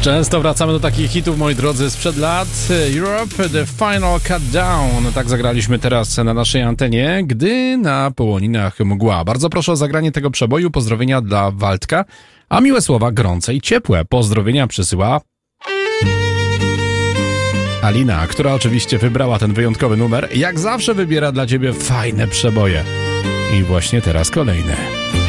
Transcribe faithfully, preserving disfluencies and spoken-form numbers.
Często wracamy do takich hitów, moi drodzy, sprzed lat. Europe, The Final Countdown. Tak zagraliśmy teraz na naszej antenie, gdy na połoninach mgła. Bardzo proszę o zagranie tego przeboju. Pozdrowienia dla Waldka, a miłe słowa gorące i ciepłe. Pozdrowienia przysyła Alina, która oczywiście wybrała ten wyjątkowy numer. Jak zawsze wybiera dla ciebie fajne przeboje. I właśnie teraz kolejne.